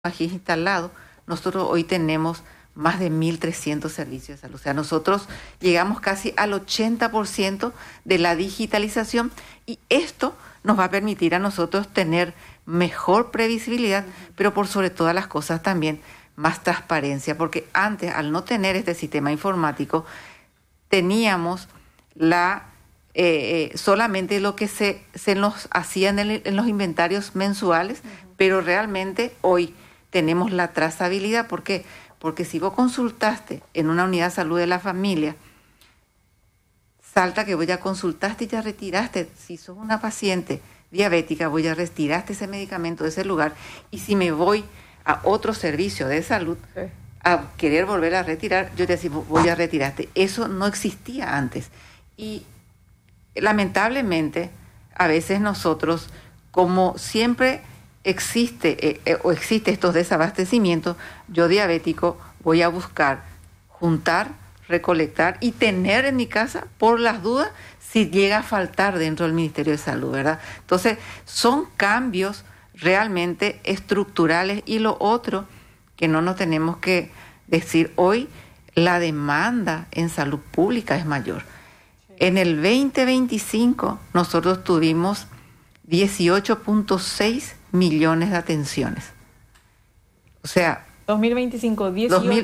GIS instalado, nosotros hoy tenemos más de 1.300 servicios de salud. O sea, nosotros llegamos casi al 80% de la digitalización y esto nos va a permitir a nosotros tener mejor previsibilidad, pero por sobre todas las cosas también más transparencia, porque antes, al no tener este sistema informático, teníamos solamente lo que se nos hacía en los inventarios mensuales, pero realmente hoy tenemos la trazabilidad. ¿Por qué? Porque si vos consultaste en una unidad de salud de la familia, salta que vos ya consultaste y ya retiraste. Si sos una paciente diabética, vos ya retiraste ese medicamento de ese lugar. Y si me voy a otro servicio de salud a querer volver a retirar, yo te decía, vos ya retiraste. Eso no existía antes. Y lamentablemente, a veces nosotros, como siempre existe estos desabastecimientos, yo diabético voy a buscar juntar, recolectar y tener en mi casa por las dudas si llega a faltar dentro del Ministerio de Salud, ¿verdad? Entonces, son cambios realmente estructurales. Y lo otro que no nos tenemos que decir hoy, la demanda en salud pública es mayor. En el 2025 nosotros tuvimos 18.6 millones de atenciones. O sea, 2025,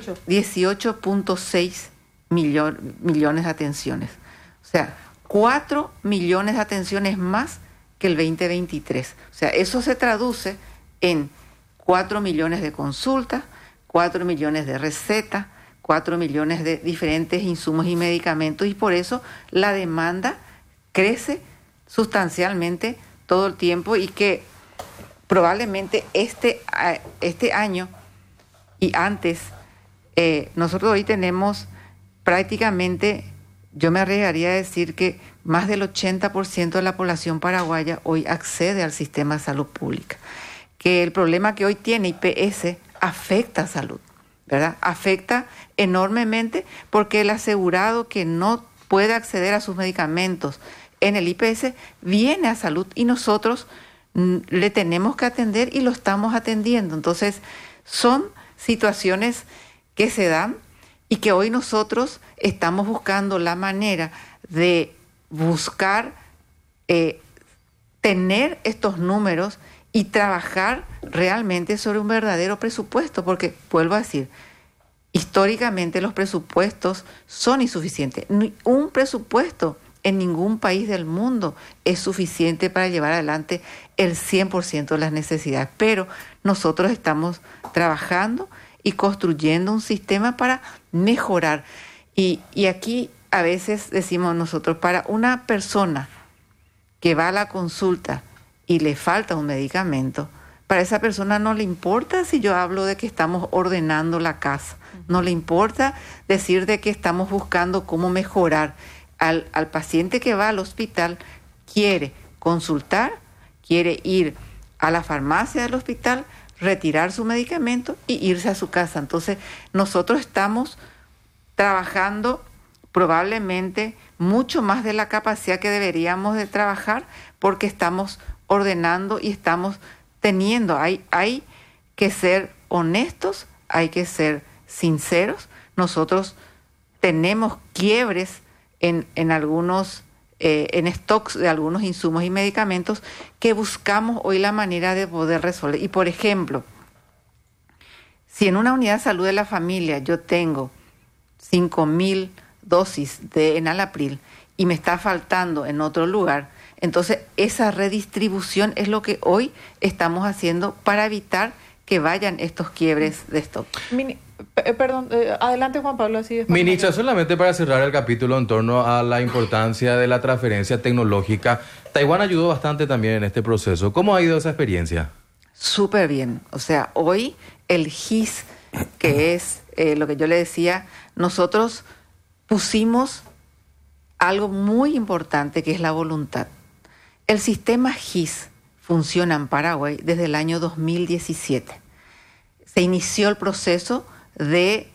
18.6 millones de atenciones. O sea, 4 millones de atenciones más que el 2023. O sea, eso se traduce en 4 millones de consultas, 4 millones de recetas, 4 millones de diferentes insumos y medicamentos, y por eso la demanda crece sustancialmente todo el tiempo, y que probablemente este año y antes, nosotros hoy tenemos prácticamente, yo me arriesgaría a decir que más del 80% de la población paraguaya hoy accede al sistema de salud pública. Que el problema que hoy tiene IPS afecta a salud, ¿verdad? Afecta enormemente, porque el asegurado que no puede acceder a sus medicamentos en el IPS viene a salud y nosotros le tenemos que atender y lo estamos atendiendo. Entonces, son situaciones que se dan y que hoy nosotros estamos buscando la manera de buscar tener estos números y trabajar realmente sobre un verdadero presupuesto, porque, vuelvo a decir, históricamente los presupuestos son insuficientes. Un presupuesto en ningún país del mundo es suficiente para llevar adelante el 100% de las necesidades, pero nosotros estamos trabajando y construyendo un sistema para mejorar. Y aquí a veces decimos nosotros, para una persona que va a la consulta y le falta un medicamento, para esa persona no le importa si yo hablo de que estamos ordenando la casa, no le importa decir de que estamos buscando cómo mejorar. Al paciente que va al hospital quiere consultar, quiere ir a la farmacia del hospital, retirar su medicamento y irse a su casa. Entonces, nosotros estamos trabajando probablemente mucho más de la capacidad que deberíamos de trabajar, porque estamos ordenando y estamos teniendo. Hay que ser honestos, hay que ser sinceros. Nosotros tenemos quiebres en algunos en stocks de algunos insumos y medicamentos que buscamos hoy la manera de poder resolver. Y por ejemplo, si en una unidad de salud de la familia yo tengo 5.000 dosis de enalapril y me está faltando en otro lugar, entonces esa redistribución es lo que hoy estamos haciendo para evitar que vayan estos quiebres de stock. Adelante, Juan Pablo. Así es. Ministra, solamente para cerrar el capítulo en torno a la importancia de la transferencia tecnológica, Taiwán ayudó bastante también en este proceso. ¿Cómo ha ido esa experiencia? Súper bien. O sea, hoy el GIS, que es lo que yo le decía, nosotros pusimos algo muy importante, que es la voluntad. El sistema GIS funciona en Paraguay desde el año 2017. Se inició el proceso de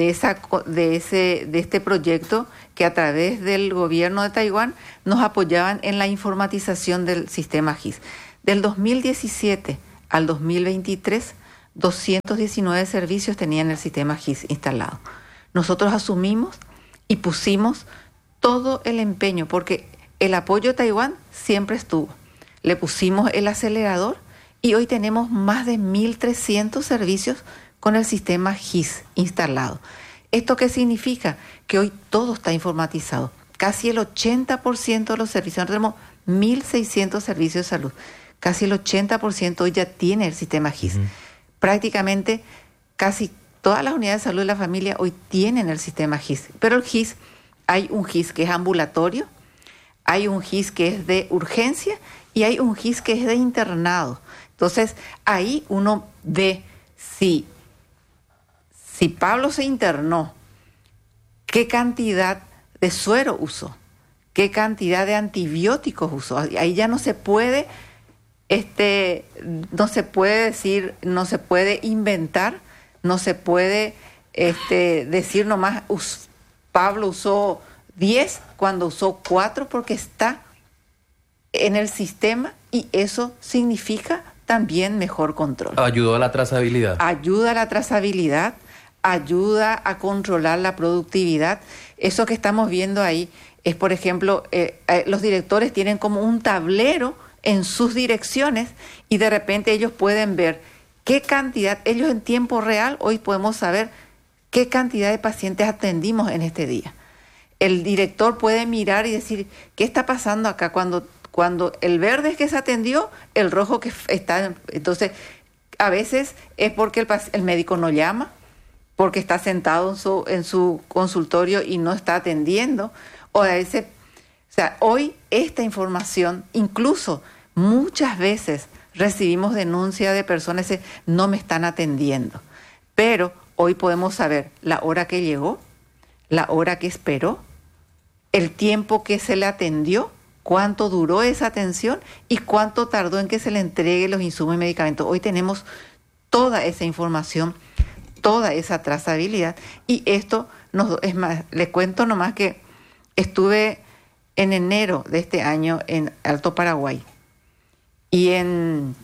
este proyecto, que a través del gobierno de Taiwán nos apoyaban en la informatización del sistema GIS. Del 2017 al 2023 219 servicios tenían el sistema GIS instalado. Nosotros asumimos y pusimos todo el empeño, porque el apoyo de Taiwán siempre estuvo. Le pusimos el acelerador y hoy tenemos más de 1.300 servicios con el sistema GIS instalado. ¿Esto qué significa? Que hoy todo está informatizado. Casi el 80% de los servicios, nosotros tenemos 1.600 servicios de salud, casi el 80% hoy ya tiene el sistema GIS. Prácticamente casi todas las unidades de salud de la familia hoy tienen el sistema GIS. Pero el GIS, hay un GIS que es ambulatorio, hay un GIS que es de urgencia y hay un GIS que es de internado. Entonces, ahí uno ve si Pablo se internó, qué cantidad de suero usó, qué cantidad de antibióticos usó. Ahí ya no se puede, no se puede decir, no se puede inventar, no se puede decir nomás Pablo usó 10 cuando usó 4, porque está en el sistema y eso significa también mejor control. Ayudó a la trazabilidad. Ayuda a la trazabilidad, ayuda a controlar la productividad. Eso que estamos viendo ahí es, por ejemplo, los directores tienen como un tablero en sus direcciones y de repente ellos pueden ver qué cantidad, ellos en tiempo real, hoy podemos saber qué cantidad de pacientes atendimos en este día. El director puede mirar y decir, ¿qué está pasando acá? Cuando el verde es que se atendió, el rojo que está... Entonces, a veces es porque el médico no llama, porque está sentado en su consultorio y no está atendiendo. O sea, hoy esta información, incluso muchas veces recibimos denuncia de personas que no me están atendiendo. Pero hoy podemos saber la hora que llegó, la hora que esperó, el tiempo que se le atendió, cuánto duró esa atención y cuánto tardó en que se le entregue los insumos y medicamentos. Hoy tenemos toda esa información, toda esa trazabilidad, y esto es más, les cuento nomás que estuve en enero de este año en Alto Paraguay y en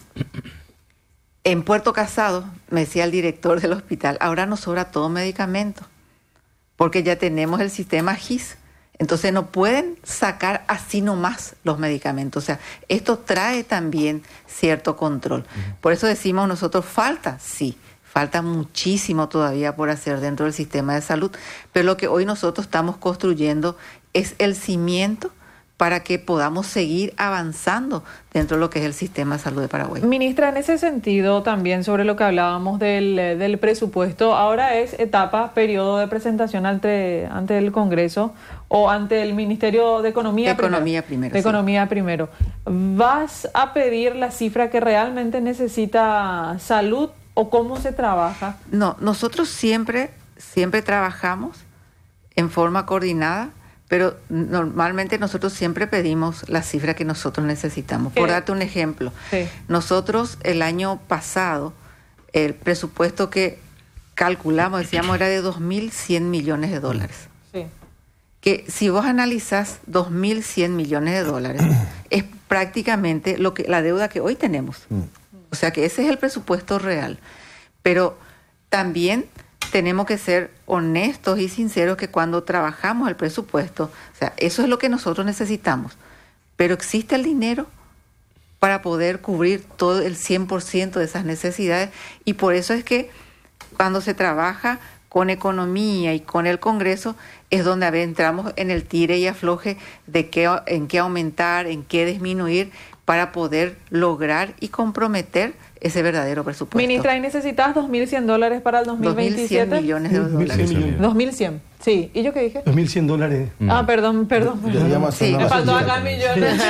Puerto Casado me decía el director del hospital, ahora nos sobra todo medicamento porque ya tenemos el sistema GIS. Entonces no pueden sacar así nomás los medicamentos. O sea, esto trae también cierto control. Por eso decimos nosotros, falta muchísimo todavía por hacer dentro del sistema de salud, pero lo que hoy nosotros estamos construyendo es el cimiento para que podamos seguir avanzando dentro de lo que es el sistema de salud de Paraguay. Ministra, en ese sentido también sobre lo que hablábamos del presupuesto, ahora es periodo de presentación ante el Congreso o ante el Ministerio de Economía. Economía primero. ¿Vas a pedir la cifra que realmente necesita salud o cómo se trabaja? No, nosotros siempre trabajamos en forma coordinada, pero normalmente nosotros siempre pedimos la cifra que nosotros necesitamos. Por darte un ejemplo, nosotros el año pasado, el presupuesto que calculamos, decíamos, era de 2.100 millones de dólares. Sí. Que si vos analizás 2.100 millones de dólares, es prácticamente la deuda que hoy tenemos. O sea que ese es el presupuesto real. Pero también tenemos que ser honestos y sinceros que cuando trabajamos el presupuesto, o sea, eso es lo que nosotros necesitamos, pero existe el dinero para poder cubrir todo el 100% de esas necesidades, y por eso es que cuando se trabaja con economía y con el Congreso es donde entramos en el tire y afloje de en qué aumentar, en qué disminuir para poder lograr y comprometer ese verdadero presupuesto. Ministra, ¿y necesitas $2.100 para el 2027? 2.100 millones de dólares. 2.100, sí. ¿Y yo qué dije? $2.100. Perdón. Sí, me faltó acá millones.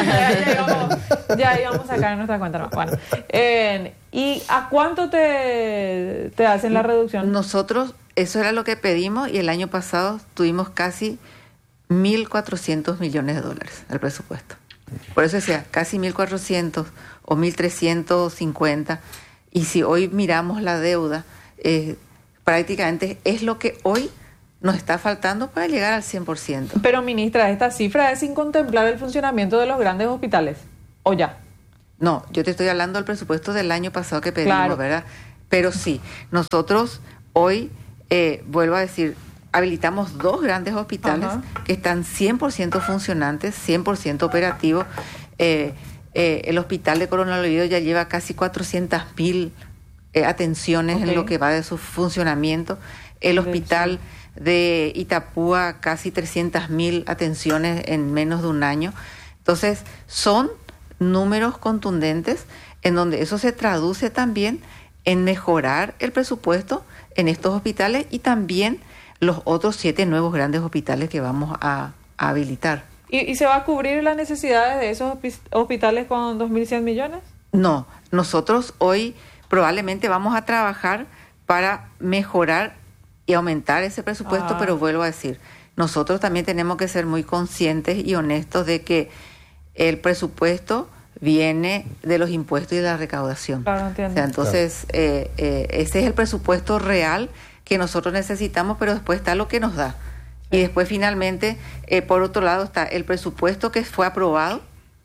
ya íbamos a sacar en nuestra cuenta. No. Bueno, ¿y a cuánto te hacen la reducción? Nosotros, eso era lo que pedimos, y el año pasado tuvimos casi 1.400 millones de dólares al presupuesto. Por eso decía, casi 1.400 o 1.350. Y si hoy miramos la deuda, prácticamente es lo que hoy nos está faltando para llegar al 100%. Pero, ministra, esta cifra es sin contemplar el funcionamiento de los grandes hospitales, ¿o ya? No, yo te estoy hablando del presupuesto del año pasado que pedimos, claro, ¿verdad? Pero sí, nosotros hoy, vuelvo a decir, habilitamos 2 grandes hospitales que están 100% funcionantes, 100% operativos. El hospital de Coronel Oviedo ya lleva casi 400.000 atenciones en lo que va de su funcionamiento. El hospital de Itapúa, casi 300.000 atenciones en menos de un año. Entonces, son números contundentes en donde eso se traduce también en mejorar el presupuesto en estos hospitales y también los otros 7 nuevos grandes hospitales que vamos a habilitar. ¿Y se va a cubrir las necesidades de esos hospitales con 2.100 millones? No, nosotros hoy probablemente vamos a trabajar para mejorar y aumentar ese presupuesto, pero vuelvo a decir, nosotros también tenemos que ser muy conscientes y honestos de que el presupuesto viene de los impuestos y de la recaudación. Claro, entiendo. O sea, entonces, ese es el presupuesto real que nosotros necesitamos, pero después está lo que nos da. Y después finalmente, por otro lado, está el presupuesto que fue aprobado,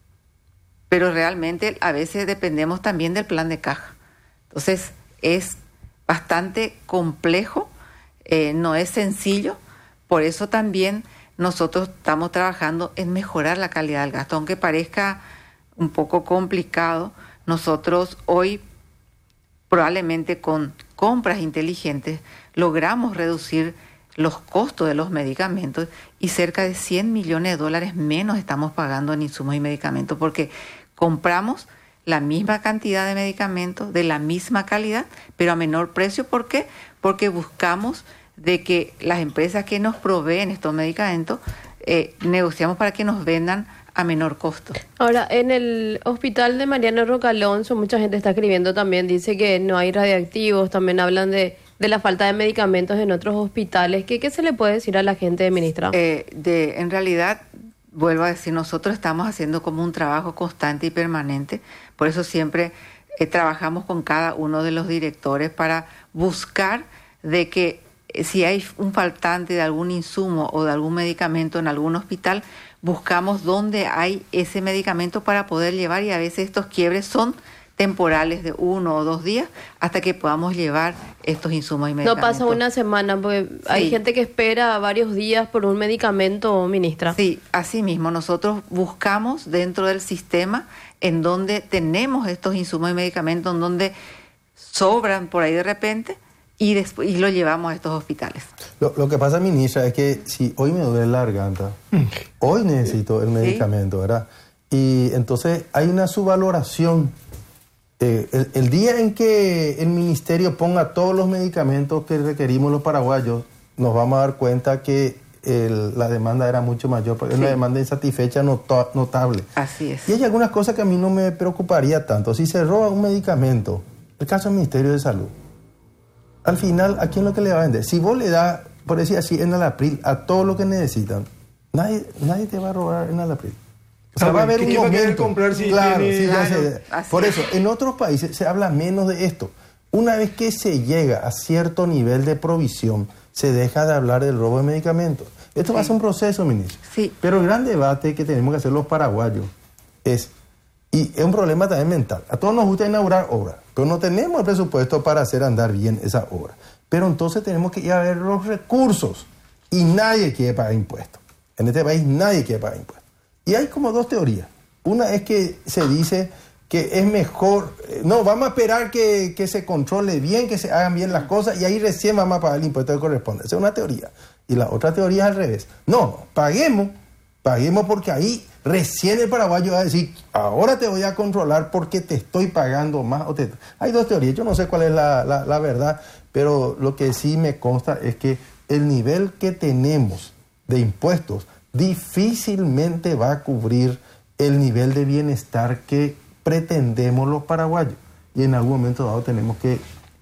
pero realmente a veces dependemos también del plan de caja. Entonces, es bastante complejo, no es sencillo, por eso también nosotros estamos trabajando en mejorar la calidad del gasto, aunque parezca un poco complicado. Nosotros hoy, probablemente con compras inteligentes, logramos reducir los costos de los medicamentos y cerca de $100 millones menos estamos pagando en insumos y medicamentos porque compramos la misma cantidad de medicamentos de la misma calidad, pero a menor precio. ¿Por qué? Porque buscamos de que las empresas que nos proveen estos medicamentos negociamos para que nos vendan a menor costo. Ahora, en el hospital de Mariano Roca Alonso, mucha gente está escribiendo también, dice que no hay radiactivos, también hablan de la falta de medicamentos en otros hospitales. ¿Qué se le puede decir a la gente, ministra? En realidad, vuelvo a decir, nosotros estamos haciendo como un trabajo constante y permanente, por eso siempre trabajamos con cada uno de los directores para buscar de que si hay un faltante de algún insumo o de algún medicamento en algún hospital, buscamos dónde hay ese medicamento para poder llevar, y a veces estos quiebres son temporales de 1 o 2 días hasta que podamos llevar estos insumos y medicamentos. No pasa una semana, porque hay gente que espera varios días por un medicamento, ministra. Sí, así mismo. Nosotros buscamos dentro del sistema en donde tenemos estos insumos y medicamentos, en donde sobran por ahí de repente, y lo llevamos a estos hospitales. Lo que pasa, ministra, es que si hoy me duele la garganta, hoy necesito el medicamento, ¿verdad? Y entonces hay una subvaloración. El día en que el ministerio ponga todos los medicamentos que requerimos los paraguayos, nos vamos a dar cuenta que la demanda era mucho mayor, porque es una demanda insatisfecha notable. Así es. Y hay algunas cosas que a mí no me preocuparía tanto. Si se roba un medicamento, el caso del Ministerio de Salud, al final, ¿a quién es lo que le va a vender? Si vos le das, por decir así, en Alapril a todo lo que necesitan, nadie te va a robar en Alapril. O sea, va a haber un momento. Comprar si claro, tiene... sí, claro. Por eso, en otros países se habla menos de esto. Una vez que se llega a cierto nivel de provisión, se deja de hablar del robo de medicamentos. Esto va a ser un proceso, ministro. Sí. Pero el gran debate que tenemos que hacer los paraguayos es, y es un problema también mental. A todos nos gusta inaugurar obras, pero no tenemos el presupuesto para hacer andar bien esa obra. Pero entonces tenemos que ir a ver los recursos. Y nadie quiere pagar impuestos. En este país nadie quiere pagar impuestos. Y hay como 2 teorías. Una es que se dice que es mejor, no, vamos a esperar que se controle bien, que se hagan bien las cosas, y ahí recién vamos a pagar el impuesto que corresponde. Esa es una teoría. Y la otra teoría es al revés. No, paguemos porque ahí recién el paraguayo va a decir, ahora te voy a controlar porque te estoy pagando más. Hay 2 teorías. Yo no sé cuál es la verdad, pero lo que sí me consta es que el nivel que tenemos de impuestos difícilmente va a cubrir el nivel de bienestar que pretendemos los paraguayos. Y en algún momento dado tenemos que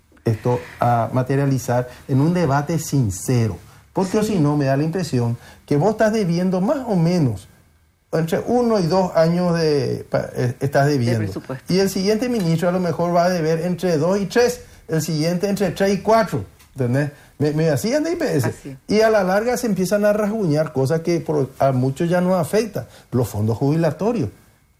materializar en un debate sincero. Porque si no, me da la impresión que vos estás debiendo más o menos entre 1 y 2 años estás debiendo. Y el siguiente ministro a lo mejor va a deber entre 2 y 3, el siguiente entre 3 y 4. ¿Entendés? Me hacían de IPS. Así. Y a la larga se empiezan a rasguñar cosas que a muchos ya nos afectan. Los fondos jubilatorios.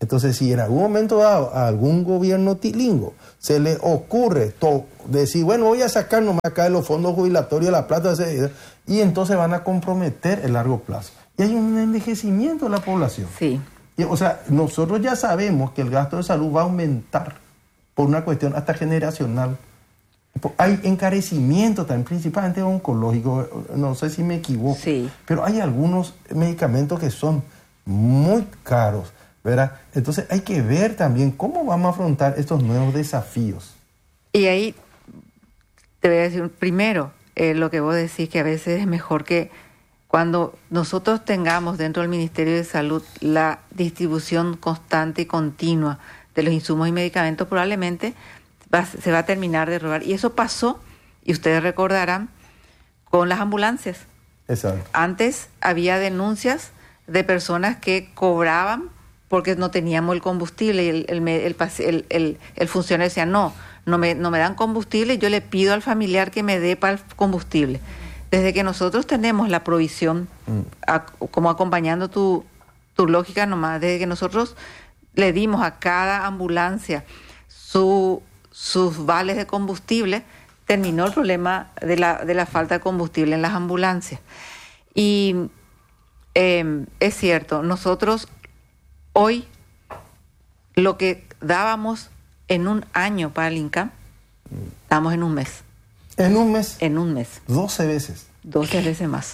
Entonces, si en algún momento dado a algún gobierno tilingo se le ocurre decir, bueno, voy a sacar nomás acá de los fondos jubilatorios la plata, y entonces van a comprometer el largo plazo. Y hay un envejecimiento de la población. Sí. O sea, nosotros ya sabemos que el gasto de salud va a aumentar por una cuestión hasta generacional. Hay encarecimiento también, principalmente oncológico, no sé si me equivoco, sí, pero hay algunos medicamentos que son muy caros, ¿verdad? Entonces hay que ver también cómo vamos a afrontar estos nuevos desafíos. Y ahí te voy a decir, primero, lo que vos decís, que a veces es mejor que cuando nosotros tengamos dentro del Ministerio de Salud la distribución constante y continua de los insumos y medicamentos, probablemente se va a terminar de robar. Y eso pasó, y ustedes recordarán, con las ambulancias. Exacto. Antes había denuncias de personas que cobraban porque no teníamos el combustible, y el funcionario decía, no me dan combustible, yo le pido al familiar que me dé para el combustible. Desde que nosotros tenemos la provisión, como acompañando tu lógica nomás, desde que nosotros le dimos a cada ambulancia sus vales de combustible, terminó el problema de la falta de combustible en las ambulancias. Y es cierto, nosotros hoy lo que dábamos en un año para el INCAM, damos en un mes. ¿En un mes? En un mes. 12 veces. 12 veces más.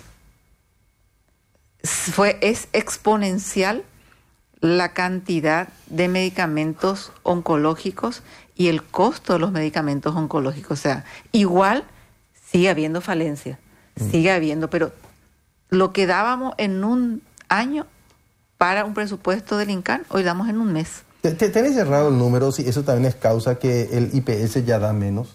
Es exponencial la cantidad de medicamentos oncológicos y el costo de los medicamentos oncológicos. O sea, igual sigue habiendo falencia, sigue habiendo, pero lo que dábamos en un año para un presupuesto del INCAN, hoy damos en un mes. ¿Tenés cerrado el número? Si eso también es causa que el IPS ya da menos.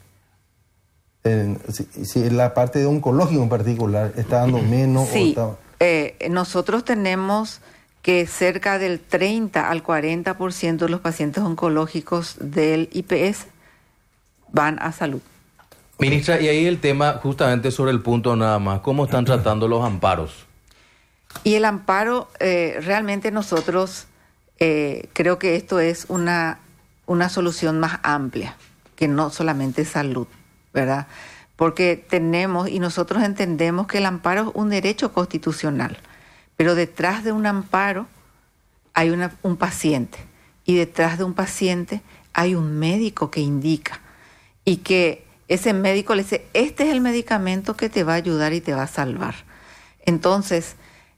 Si la parte de oncológico en particular está dando menos. Sí, nosotros tenemos que cerca del 30 al 40% de los pacientes oncológicos del IPS van a salud. Ministra, y ahí el tema justamente sobre el punto nada más, ¿cómo están tratando los amparos? Y el amparo, realmente nosotros creo que esto es una solución más amplia, que no solamente salud, ¿verdad? Porque tenemos, y nosotros entendemos que el amparo es un derecho constitucional, pero detrás de un amparo hay un paciente, y detrás de un paciente hay un médico que indica, y que ese médico le dice, este es el medicamento que te va a ayudar y te va a salvar. Entonces,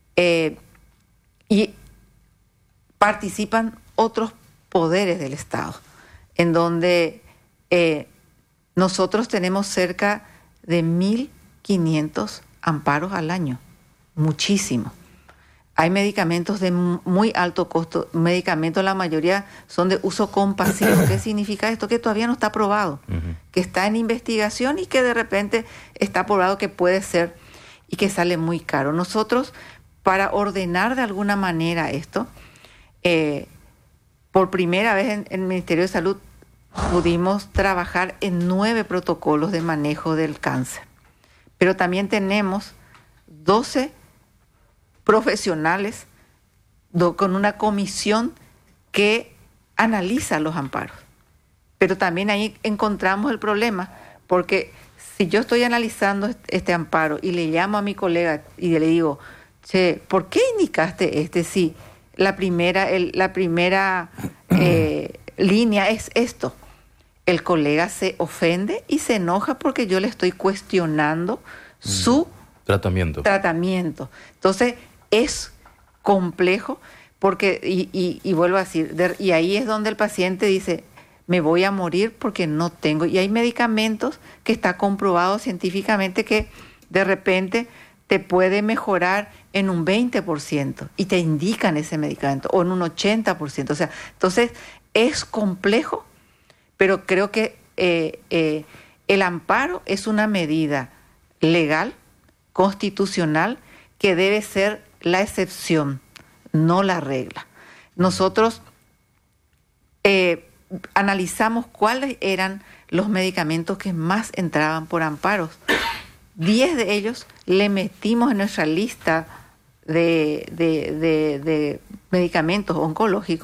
y participan otros poderes del Estado, en donde nosotros tenemos cerca de 1.500 amparos al año, muchísimo. Hay medicamentos de muy alto costo, medicamentos la mayoría son de uso compasivo. ¿Qué significa esto? Que todavía no está aprobado, que está en investigación y que de repente está aprobado que puede ser y que sale muy caro. Nosotros, para ordenar de alguna manera esto, por primera vez en el Ministerio de Salud pudimos trabajar en 9 protocolos de manejo del cáncer. Pero también tenemos 12 profesionales con una comisión que analiza los amparos. Pero también ahí encontramos el problema, porque si yo estoy analizando este amparo y le llamo a mi colega y le digo, che, ¿por qué indicaste este? Sí, la primera línea es esto. El colega se ofende y se enoja porque yo le estoy cuestionando su tratamiento. Entonces, es complejo porque, y vuelvo a decir, y ahí es donde el paciente dice, me voy a morir porque no tengo. Y hay medicamentos que está comprobado científicamente que de repente te puede mejorar en un 20% y te indican ese medicamento, o en un 80%. O sea, entonces es complejo, pero creo que el amparo es una medida legal, constitucional, que debe ser la excepción, no la regla. Nosotros analizamos cuáles eran los medicamentos que más entraban por amparos. 10 de ellos le metimos en nuestra lista de medicamentos oncológicos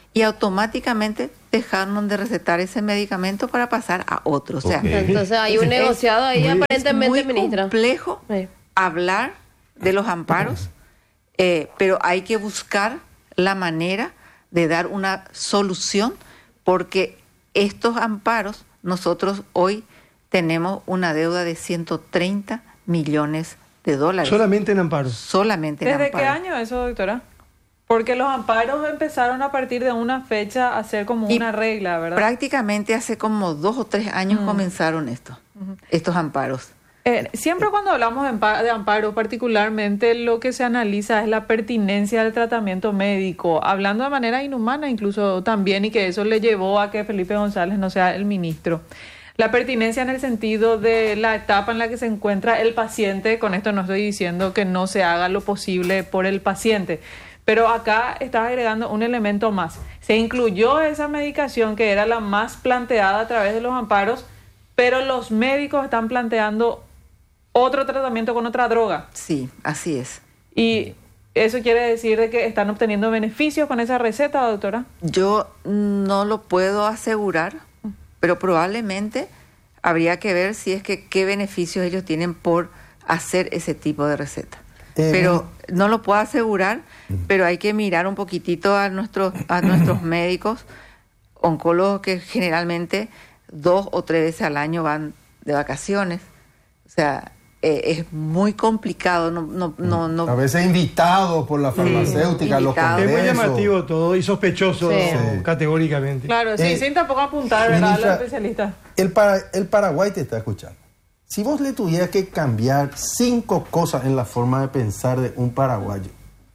y automáticamente dejaron de recetar ese medicamento para pasar a otro. O sea, entonces hay un negociado ahí aparentemente, ministra. Es muy complejo hablar de los amparos, pero hay que buscar la manera de dar una solución, porque estos amparos, nosotros hoy tenemos una deuda de 130 millones de dólares. Solamente en amparos. Solamente en amparos. ¿Desde qué año eso, doctora? Porque los amparos empezaron a partir de una fecha a ser como una regla, ¿verdad? Prácticamente hace como 2 o 3 años comenzaron estos amparos. Siempre cuando hablamos de amparo, particularmente lo que se analiza es la pertinencia del tratamiento médico, hablando de manera inhumana incluso también, y que eso le llevó a que Felipe González no sea el ministro. La pertinencia en el sentido de la etapa en la que se encuentra el paciente. Con esto no estoy diciendo que no se haga lo posible por el paciente, pero acá estás agregando un elemento más. Se incluyó esa medicación que era la más planteada a través de los amparos, pero los médicos están planteando otro tratamiento con otra droga. Sí, así es. ¿Y eso quiere decir de que están obteniendo beneficios con esa receta, doctora? Yo no lo puedo asegurar, pero probablemente habría que ver si es que qué beneficios ellos tienen por hacer ese tipo de receta. Pero no lo puedo asegurar, pero hay que mirar un poquitito a nuestros médicos, oncólogos, que generalmente 2 o 3 veces al año van de vacaciones. O sea, es muy complicado. A veces invitados por la farmacéutica, los congresos. Es muy llamativo todo y sospechoso categóricamente. Claro, sin tampoco apuntar, ¿verdad?, a los especialistas. El Paraguay te está escuchando. Si vos le tuvieras que cambiar 5 cosas en la forma de pensar de un paraguayo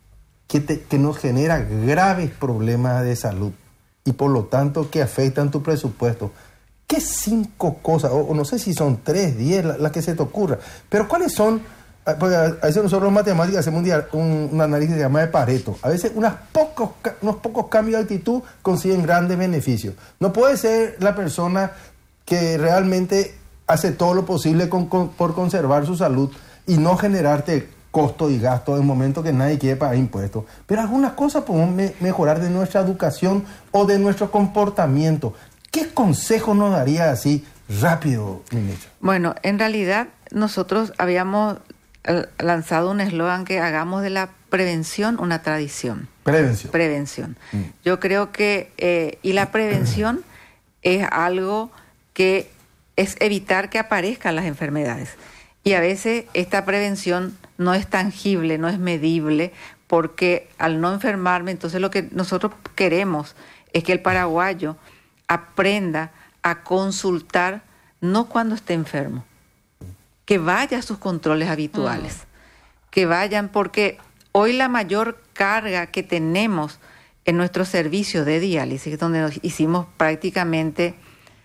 que nos genera graves problemas de salud y por lo tanto que afectan tu presupuesto, ¿qué 5 cosas? O no sé si son 3, 10 las que se te ocurra, pero ¿cuáles son? Porque a veces nosotros en matemáticas hacemos un análisis que se llama de Pareto. A veces unos pocos cambios de actitud consiguen grandes beneficios. No puede ser la persona que realmente hace todo lo posible por conservar su salud y no generarte costo y gasto en un momento que nadie quiere pagar impuestos. Pero algunas cosas podemos mejorar de nuestra educación o de nuestro comportamiento. ¿Qué consejo nos daría así rápido, ministro? Bueno, en realidad nosotros habíamos lanzado un eslogan que hagamos de la prevención una tradición. Prevención. Yo creo que y la prevención es algo que es evitar que aparezcan las enfermedades. Y a veces esta prevención no es tangible, no es medible, porque al no enfermarme, entonces lo que nosotros queremos es que el paraguayo aprenda a consultar no cuando esté enfermo, que vaya a sus controles habituales, que vayan, porque hoy la mayor carga que tenemos en nuestro servicio de diálisis, donde nos hicimos prácticamente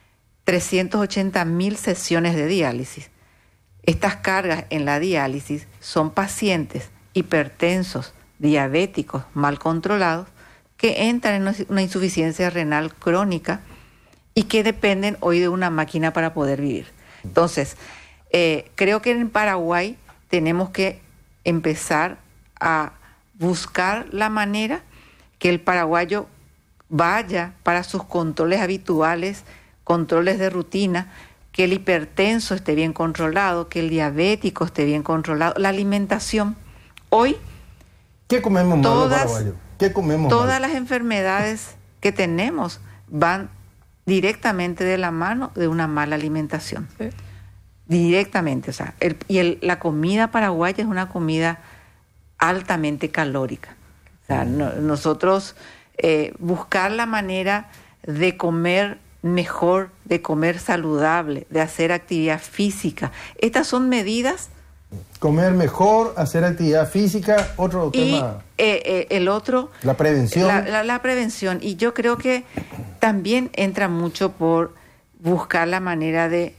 380.000 sesiones de diálisis. Estas cargas en la diálisis son pacientes hipertensos, diabéticos, mal controlados, que entran en una insuficiencia renal crónica y que dependen hoy de una máquina para poder vivir. Entonces, creo que en Paraguay tenemos que empezar a buscar la manera que el paraguayo vaya para sus controles habituales, controles de rutina, que el hipertenso esté bien controlado, que el diabético esté bien controlado, la alimentación. Hoy, ¿qué comemos malo, paraguayo? ¿Qué comemos todas malo? Las enfermedades que tenemos van directamente de la mano de una mala alimentación. Sí. Directamente, o sea, la comida paraguaya es una comida altamente calórica. O sea, nosotros buscar la manera de comer mejor, de comer saludable, de hacer actividad física. Estas son medidas. Comer mejor, hacer actividad física, otro tema. El otro, la prevención. La prevención. Y yo creo que también entra mucho por buscar la manera de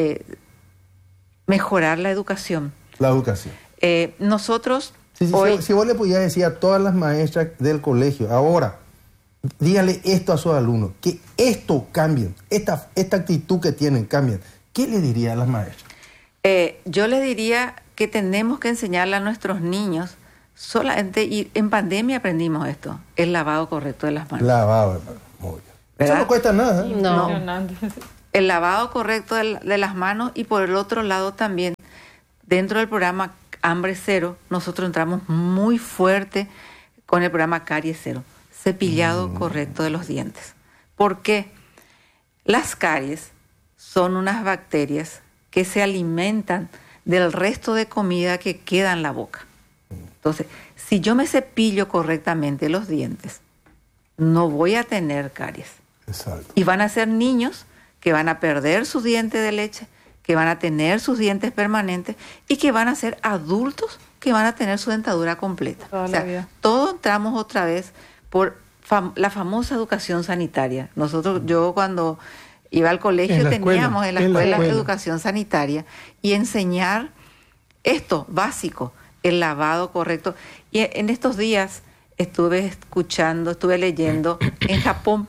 mejorar la educación. La educación. Nosotros hoy... Si vos le pudieras decir a todas las maestras del colegio, ahora, dígale esto a sus alumnos, que esto cambien, esta actitud que tienen cambien. ¿Qué le diría a las maestras? Yo le diría que tenemos que enseñarle a nuestros niños solamente, y en pandemia aprendimos esto, el lavado correcto de las manos. Lavado, hermano. Muy bien. ¿Verdad? Eso no cuesta nada. No. El lavado correcto de las manos, y por el otro lado también, dentro del programa Hambre Cero, nosotros entramos muy fuerte con el programa Caries Cero, cepillado correcto de los dientes. ¿Por qué? Las caries son unas bacterias que se alimentan del resto de comida que queda en la boca. Entonces, si yo me cepillo correctamente los dientes, no voy a tener caries. Exacto. Y van a ser niños que van a perder sus dientes de leche, que van a tener sus dientes permanentes y que van a ser adultos que van a tener su dentadura completa. Toda la vida. Todos entramos otra vez por la famosa educación sanitaria. Yo cuando iba al colegio teníamos en la escuela educación sanitaria y enseñar esto básico, el lavado correcto. Y en estos días estuve leyendo en Japón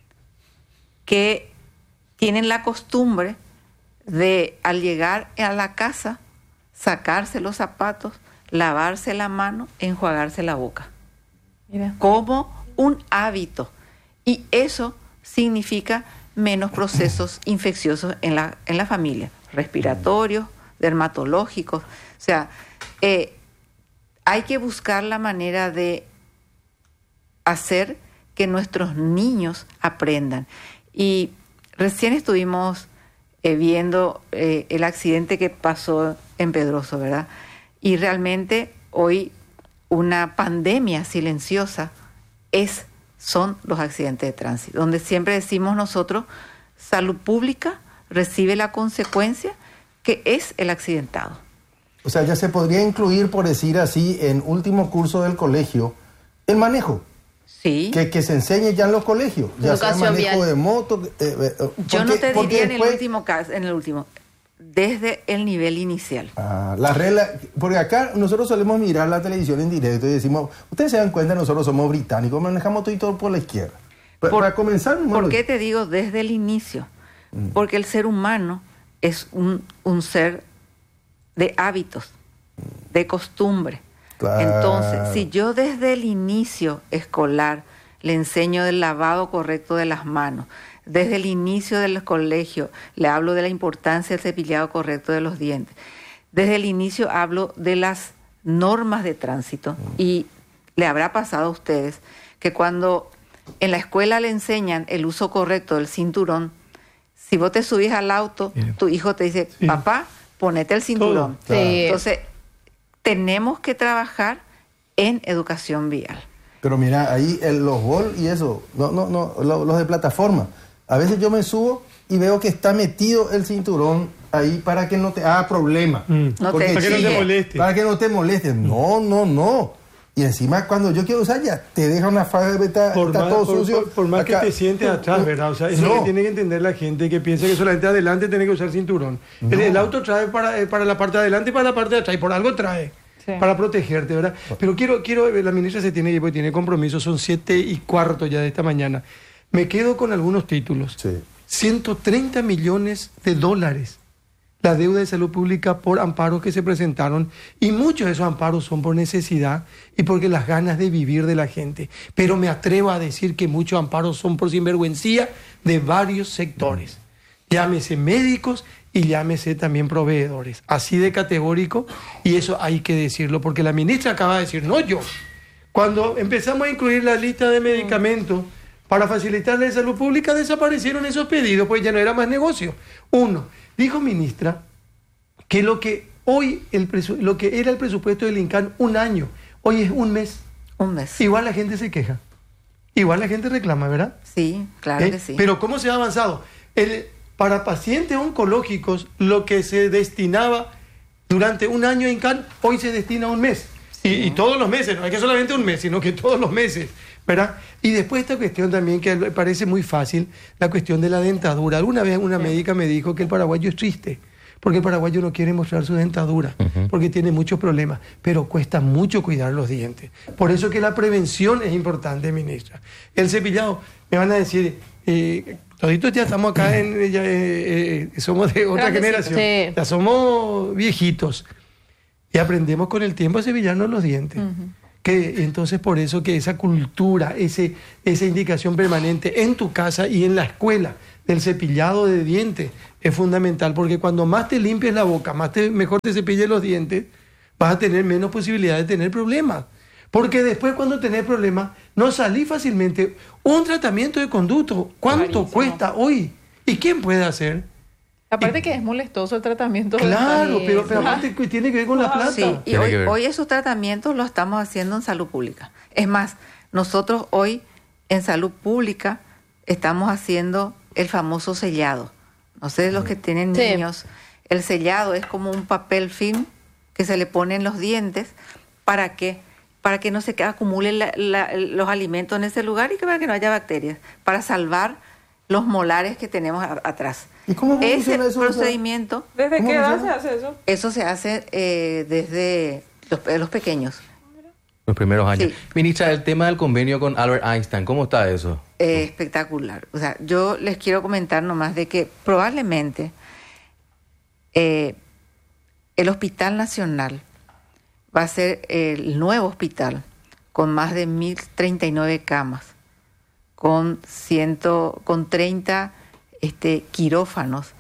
que tienen la costumbre de, al llegar a la casa, sacarse los zapatos, lavarse la mano, enjuagarse la boca. Mira. Como un hábito. Y eso significa menos procesos infecciosos en la familia, respiratorios, dermatológicos. O sea, hay que buscar la manera de hacer que nuestros niños aprendan. Y recién estuvimos viendo el accidente que pasó en Pedroso, ¿verdad? Y realmente hoy una pandemia silenciosa son los accidentes de tránsito, donde siempre decimos nosotros, salud pública recibe la consecuencia que es el accidentado. O sea, ya se podría incluir, por decir así, en último curso del colegio, el manejo. Sí. Que se enseñe ya en los colegios, ya sea manejo vial. de moto. Yo no te diría en el último, desde el nivel inicial. La regla, porque acá nosotros solemos mirar la televisión en directo y decimos, ustedes se dan cuenta, nosotros somos británicos, manejamos todo por la izquierda. Para comenzar... ¿Por qué te digo desde el inicio? Porque el ser humano es un ser de hábitos, de costumbre. Claro. Entonces, si yo desde el inicio escolar le enseño del lavado correcto de las manos, desde el inicio del colegio le hablo de la importancia del cepillado correcto de los dientes, desde el inicio hablo de las normas de tránsito, y le habrá pasado a ustedes que cuando en la escuela le enseñan el uso correcto del cinturón, si vos te subís al auto, tu hijo te dice, papá, ponete el cinturón. Todo. Sí. Entonces, tenemos que trabajar en educación vial. Pero mira, ahí los Bolt y eso, los de plataforma. A veces yo me subo y veo que está metido el cinturón ahí para que no te haga problema. Para que no te moleste. Para que no te moleste. No. Y encima cuando yo quiero usar ya te deja una faja de está todo sucio. Por más acá. que te sientes atrás, ¿verdad? O sea, eso es lo que tiene que entender la gente que piensa que solamente adelante tiene que usar cinturón. No. El auto trae para la parte de adelante y para la parte de atrás, y por algo trae. Sí. Para protegerte, ¿verdad? Pero quiero, la ministra tiene compromiso, son 7:15 ya de esta mañana. Me quedo con algunos títulos. Sí. 130 millones de dólares la deuda de salud pública por amparos que se presentaron, y muchos de esos amparos son por necesidad y porque las ganas de vivir de la gente. Pero me atrevo a decir que muchos amparos son por sinvergüencía de varios sectores. Llámese médicos y llámese también proveedores. Así de categórico, y eso hay que decirlo, porque la ministra acaba de decir, no yo. Cuando empezamos a incluir la lista de medicamentos para facilitarle la salud pública, desaparecieron esos pedidos, pues ya no era más negocio. Dijo ministra que lo que era el presupuesto del INCAN un año, hoy es un mes. Un mes. Igual la gente se queja. Igual la gente reclama, ¿verdad? Sí, claro que sí. Pero ¿cómo se ha avanzado? Para pacientes oncológicos, lo que se destinaba durante un año en INCAN, hoy se destina un mes. Sí. Y todos los meses, no es que solamente un mes, sino que todos los meses, ¿verdad? Y después esta cuestión también que me parece muy fácil, la cuestión de la dentadura. Alguna vez una médica me dijo que el paraguayo es triste, porque el paraguayo no quiere mostrar su dentadura, porque tiene muchos problemas, pero cuesta mucho cuidar los dientes. Por eso que la prevención es importante, ministra. El cepillado, me van a decir, toditos ya estamos acá, somos de otra generación, sí. Ya somos viejitos. y aprendemos con el tiempo a cepillarnos los dientes. Que entonces por eso que esa cultura, esa indicación permanente en tu casa y en la escuela del cepillado de dientes es fundamental, porque cuando más te limpies la boca, mejor te cepilles los dientes, vas a tener menos posibilidad de tener problemas. Porque después cuando tenés problemas, no salís fácilmente. Un tratamiento de conducto, ¿cuánto cuesta hoy? ¿Y quién puede hacer? Aparte que es molestoso el tratamiento. Claro, pero aparte tiene que ver con la plata. Sí, y hoy esos tratamientos los estamos haciendo en salud pública. Es más, nosotros hoy en salud pública estamos haciendo el famoso sellado. No sé, los que tienen niños, el sellado es como un papel film que se le pone en los dientes para que no se acumulen los alimentos en ese lugar y para que no haya bacterias, para salvar los molares que tenemos atrás. ¿Y cómo funciona ese procedimiento? ¿Desde qué edad se hace eso? Eso se hace desde los pequeños. Los primeros años. Sí. Ministra, el tema del convenio con Albert Einstein, ¿cómo está eso? Espectacular. O sea, yo les quiero comentar nomás de que probablemente el Hospital Nacional va a ser el nuevo hospital con más de 1.039 camas, con 30 quirófanos.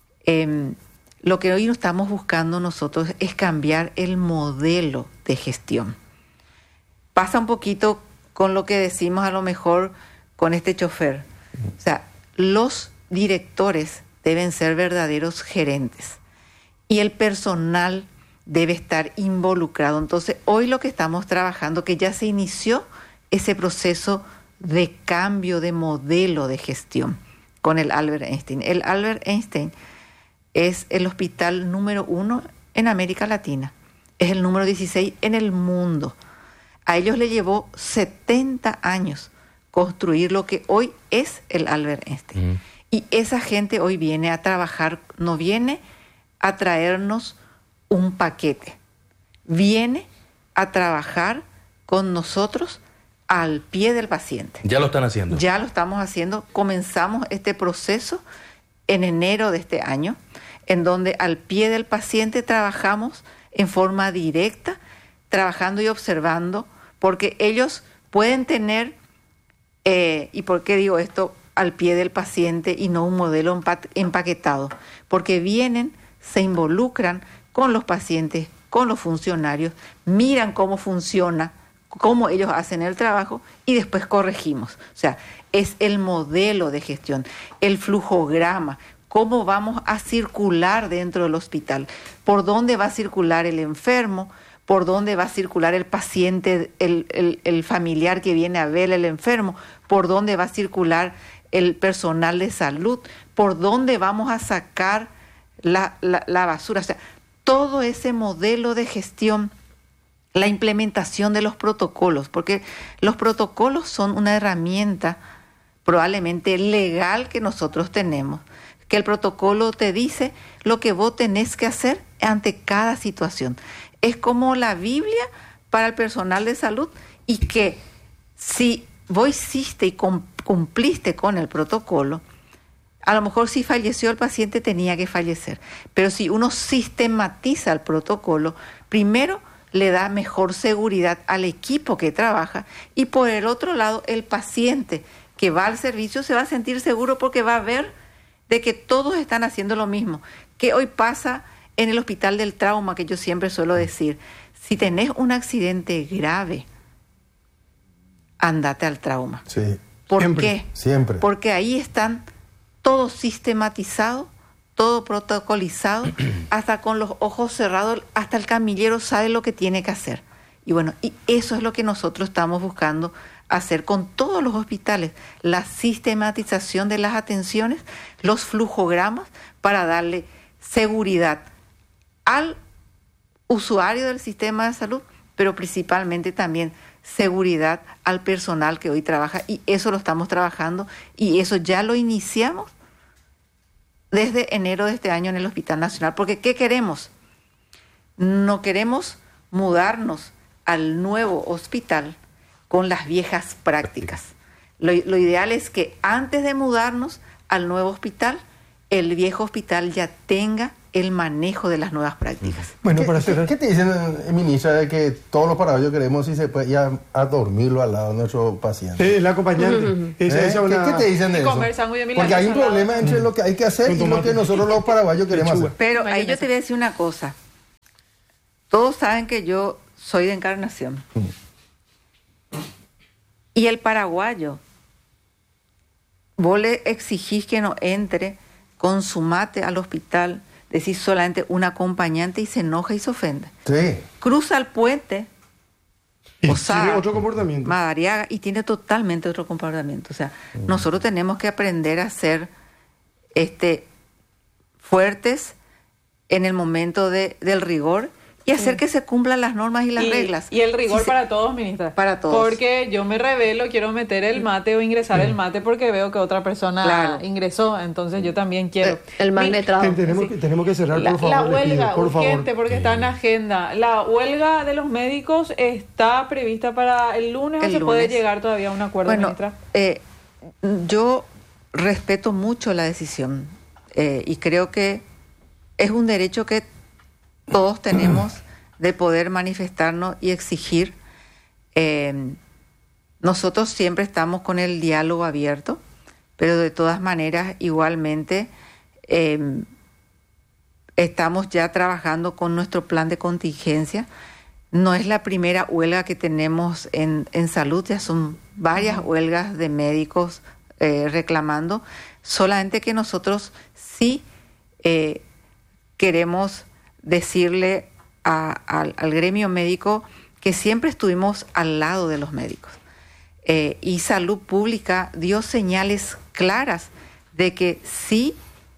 Lo que hoy estamos buscando nosotros es cambiar el modelo de gestión. Pasa un poquito con lo que decimos a lo mejor con este chofer. O sea, los directores deben ser verdaderos gerentes y el personal debe estar involucrado. Entonces, hoy lo que estamos trabajando, que ya se inició ese proceso de cambio de modelo de gestión con el Albert Einstein. El Albert Einstein es el hospital número 1 en América Latina. Es el número 16 en el mundo. A ellos le llevó 70 años construir lo que hoy es el Albert Einstein. Y esa gente hoy viene a trabajar, no viene a traernos un paquete, viene a trabajar con nosotros al pie del paciente. ¿Ya lo están haciendo? Ya lo estamos haciendo. Comenzamos este proceso en enero de este año, en donde al pie del paciente trabajamos en forma directa, trabajando y observando, porque ellos pueden tener, ¿y por qué digo esto? Al pie del paciente y no un modelo empaquetado, porque vienen, se involucran con los pacientes, con los funcionarios, miran cómo funciona, cómo ellos hacen el trabajo y después corregimos. O sea, es el modelo de gestión, el flujograma, cómo vamos a circular dentro del hospital, por dónde va a circular el enfermo, por dónde va a circular el paciente, el familiar que viene a ver al enfermo, por dónde va a circular el personal de salud, por dónde vamos a sacar la basura. O sea, todo ese modelo de gestión, la implementación de los protocolos, porque los protocolos son una herramienta probablemente legal que nosotros tenemos, que el protocolo te dice lo que vos tenés que hacer ante cada situación. Es como la Biblia para el personal de salud, y que si vos hiciste y cumpliste con el protocolo, a lo mejor si falleció el paciente tenía que fallecer, pero si uno sistematiza el protocolo, primero le da mejor seguridad al equipo que trabaja, y por el otro lado el paciente que va al servicio se va a sentir seguro porque va a ver de que todos están haciendo lo mismo. Que hoy pasa en el hospital del trauma, que yo siempre suelo decir, si tenés un accidente grave, andate al trauma. Sí. ¿Por Siempre, qué? Siempre. Porque ahí están todo sistematizado, todo protocolizado, hasta con los ojos cerrados, hasta el camillero sabe lo que tiene que hacer. Y bueno, y eso es lo que nosotros estamos buscando hacer con todos los hospitales, la sistematización de las atenciones, los flujogramas, para darle seguridad al usuario del sistema de salud, pero principalmente también seguridad al personal que hoy trabaja, y eso lo estamos trabajando y eso ya lo iniciamos desde enero de este año en el Hospital Nacional, porque ¿qué queremos? No queremos mudarnos al nuevo hospital con las viejas prácticas. Lo ideal es que antes de mudarnos al nuevo hospital el viejo hospital ya tenga el manejo de las nuevas prácticas. Bueno, para cerrar. ¿Qué te dicen, ministra, de que todos los paraguayos queremos si se puede ir a dormirlo al lado de nuestro paciente? El acompañante. ¿Qué te dicen de eso? Porque hay un problema entre lo que hay que hacer y lo que nosotros los paraguayos queremos hacer. Pero ahí yo te voy a decir una cosa. Todos saben que yo soy de Encarnación. Y el paraguayo, vos le exigís que no entre con su mate al hospital, decís solamente un acompañante y se enoja y se ofende. Sí. Cruza el puente, tiene otro comportamiento. Madariaga, y tiene totalmente otro comportamiento. O sea, nosotros tenemos que aprender a ser fuertes en el momento del rigor y hacer que se cumplan las normas y las reglas. Y el rigor para todos, ministra. Para todos. Porque yo me revelo, quiero meter el mate o ingresar el mate porque veo que otra persona ingresó, entonces yo también quiero. El magnetado. Tenemos que cerrar, por favor. La huelga, por urgente, favor. porque está en agenda. ¿La huelga de los médicos está prevista para el lunes o se puede llegar todavía a un acuerdo, ministra? Yo respeto mucho la decisión y creo que es un derecho que todos tenemos de poder manifestarnos y exigir. Nosotros siempre estamos con el diálogo abierto, pero de todas maneras igualmente estamos ya trabajando con nuestro plan de contingencia. No es la primera huelga que tenemos en salud, ya son varias huelgas de médicos reclamando, solamente que nosotros sí queremos decirle al gremio médico que siempre estuvimos al lado de los médicos. Y Salud Pública dio señales claras de que sí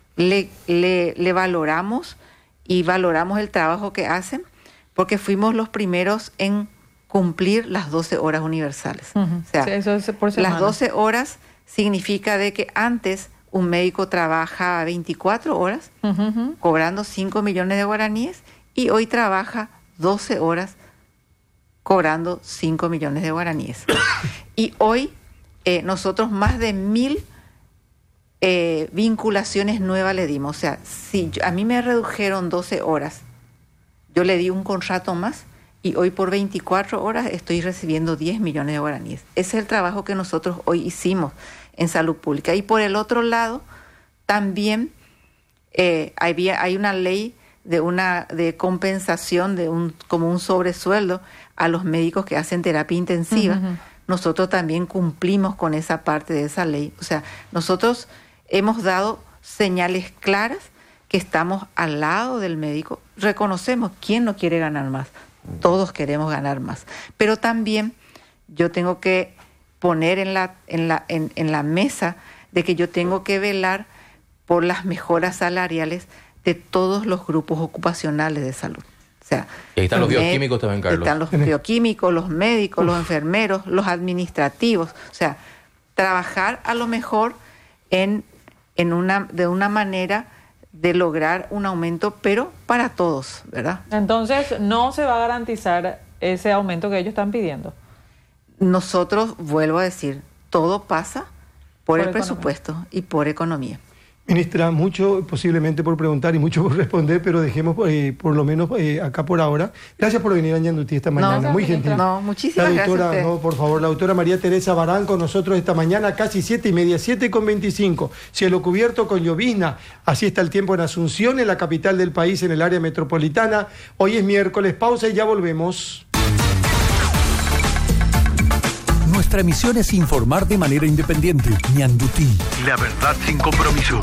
le valoramos y valoramos el trabajo que hacen, porque fuimos los primeros en cumplir las 12 horas universales. O sea, sí, eso es por semana. Las 12 horas significa de que antes un médico trabaja 24 horas, cobrando 5 millones de guaraníes, y hoy trabaja 12 horas cobrando 5 millones de guaraníes. Y hoy nosotros más de 1.000 vinculaciones nuevas le dimos. O sea, si a mí me redujeron 12 horas, yo le di un contrato más y hoy por 24 horas estoy recibiendo 10 millones de guaraníes. Ese es el trabajo que nosotros hoy hicimos en Salud Pública. Y por el otro lado, también hay una ley de compensación como un sobresueldo a los médicos que hacen terapia intensiva. Nosotros también cumplimos con esa parte de esa ley. O sea, nosotros hemos dado señales claras que estamos al lado del médico. Reconocemos quién no quiere ganar más. Todos queremos ganar más. Pero también yo tengo que poner en la mesa de que yo tengo que velar por las mejoras salariales de todos los grupos ocupacionales de salud. O sea, y ahí están los bioquímicos también, Carlos. Están los bioquímicos, los médicos, los enfermeros, los administrativos. O sea, trabajar a lo mejor de una manera de lograr un aumento, pero para todos, ¿verdad? Entonces, no se va a garantizar ese aumento que ellos están pidiendo. Nosotros, vuelvo a decir, todo pasa por el presupuesto y por economía. Ministra, mucho posiblemente por preguntar y mucho por responder, pero dejemos por lo menos acá por ahora. Gracias por venir a Ñandutí esta mañana, muy gentil. No, muchísimas gracias. Por favor, la doctora María Teresa Barán con nosotros esta mañana, casi 7:30, 7:25. Cielo cubierto con llovizna. Así está el tiempo en Asunción, en la capital del país, en el área metropolitana. Hoy es miércoles, pausa y ya volvemos. Nuestra misión es informar de manera independiente. Ñandutí. La verdad sin compromisos.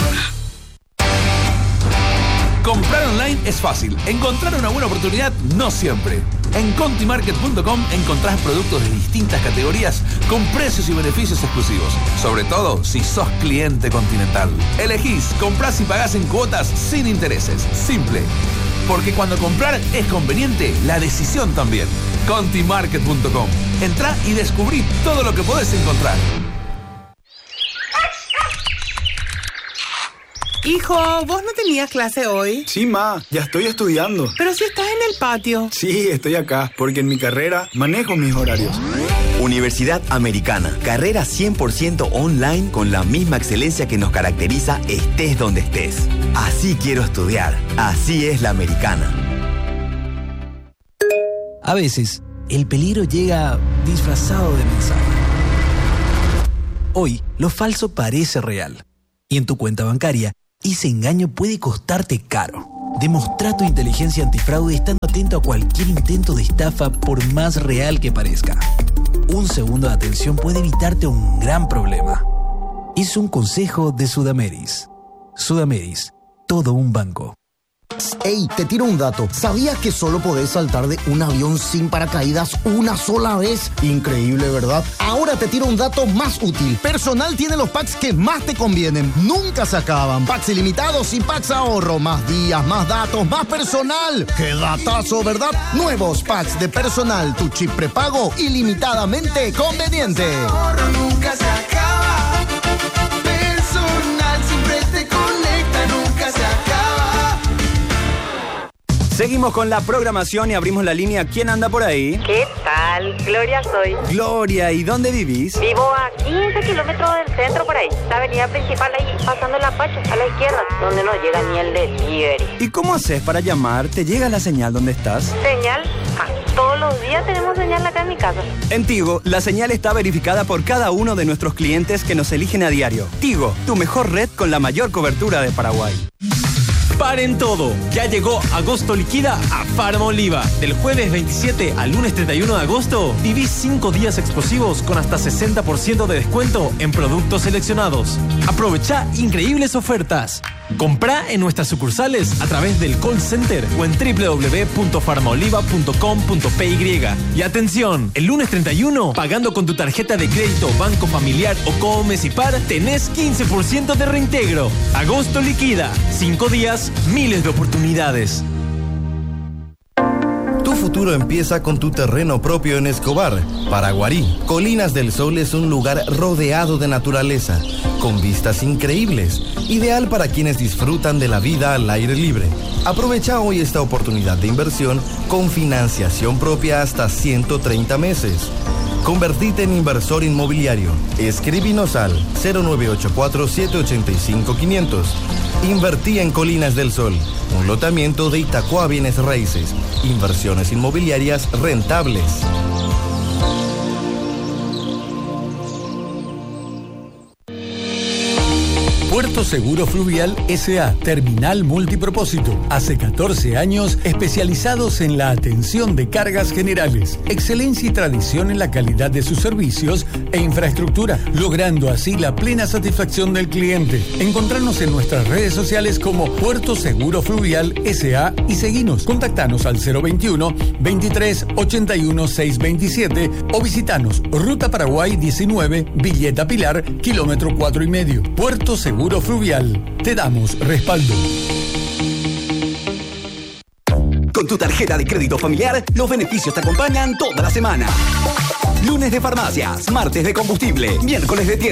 Comprar online es fácil. Encontrar una buena oportunidad no siempre. En contimarket.com encontrás productos de distintas categorías con precios y beneficios exclusivos. Sobre todo si sos cliente Continental. Elegís, comprás y pagás en cuotas sin intereses. Simple. Porque cuando comprar es conveniente, la decisión también. Contimarket.com. Entrá y descubrí todo lo que podés encontrar. Hijo, ¿vos no tenías clase hoy? Sí, ma, ya estoy estudiando. Pero si estás en el patio. Sí, estoy acá, porque en mi carrera manejo mis horarios. Universidad Americana. Carrera 100% online con la misma excelencia que nos caracteriza estés donde estés. Así quiero estudiar. Así es la Americana. A veces, el peligro llega disfrazado de mensaje. Hoy, lo falso parece real. Y en tu cuenta bancaria, ese engaño puede costarte caro. Demostra tu inteligencia antifraude estando atento a cualquier intento de estafa, por más real que parezca. Un segundo de atención puede evitarte un gran problema. Es un consejo de Sudameris. Sudameris, todo un banco. Ey, te tiro un dato. ¿Sabías que solo podés saltar de un avión sin paracaídas una sola vez? Increíble, ¿verdad? Ahora te tiro un dato más útil. Personal tiene los packs que más te convienen. Nunca se acaban. Packs ilimitados y packs ahorro. Más días, más datos, más personal. ¡Qué datazo!, ¿verdad? Nuevos packs de Personal. Tu chip prepago ilimitadamente conveniente. Ahorro nunca se acaba. Personal siempre te conecta, nunca se acaba. Seguimos con la programación y abrimos la línea. ¿Quién anda por ahí? ¿Qué tal? Gloria soy. Gloria, ¿y dónde vivís? Vivo a 15 kilómetros del centro por ahí. La avenida principal ahí, pasando la Pacho, a la izquierda, donde no llega ni el delivery. ¿Y cómo haces para llamar? ¿Te llega la señal donde estás? ¿Señal? Todos los días tenemos señal acá en mi casa. En Tigo, la señal está verificada por cada uno de nuestros clientes que nos eligen a diario. Tigo, tu mejor red con la mayor cobertura de Paraguay. Paren todo, ya llegó Agosto Liquida a Farma Oliva. Del jueves 27 al lunes 31 de agosto, viví 5 días explosivos con hasta 60% de descuento en productos seleccionados. Aprovecha increíbles ofertas. Comprá en nuestras sucursales a través del call center o en www.farmaoliva.com.py. Y atención, el lunes 31, pagando con tu tarjeta de crédito Banco Familiar o Comes y Par, tenés 15% de reintegro. Agosto Liquida, 5 días, miles de oportunidades. Tu futuro empieza con tu terreno propio en Escobar, Paraguarí. Colinas del Sol es un lugar rodeado de naturaleza, con vistas increíbles, ideal para quienes disfrutan de la vida al aire libre. Aprovecha hoy esta oportunidad de inversión con financiación propia hasta 130 meses. Convertite en inversor inmobiliario. Escríbenos al 0984-785-500. Invertí en Colinas del Sol, un lotamiento de Itacoa Bienes Raíces. Inversiones inmobiliarias rentables. Puerto Seguro Fluvial S.A. Terminal Multipropósito. Hace 14 años especializados en la atención de cargas generales. Excelencia y tradición en la calidad de sus servicios e infraestructura, logrando así la plena satisfacción del cliente. Encontrarnos en nuestras redes sociales como Puerto Seguro Fluvial S.A. y seguinos. Contactanos al 021 23 81 627 o visitanos Ruta Paraguay 19, Villeta Pilar, kilómetro 4,5. Puerto Seguro Fluvial, te damos respaldo. Con tu tarjeta de crédito familiar, los beneficios te acompañan toda la semana. Lunes de farmacias, martes de combustible, miércoles de tienda.